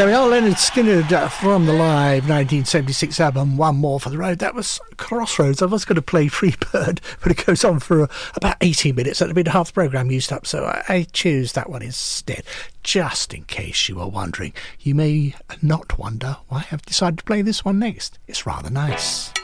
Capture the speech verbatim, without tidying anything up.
There we are, Leonard Skinner from the live nineteen seventy-six album One More for the Road. That was Crossroads. I was going to play Freebird, but it goes on for about eighteen minutes. That'd have been half the programme used up, so I, I choose that one instead. Just in case you were wondering, you may not wonder why I've decided to play this one next. It's rather nice.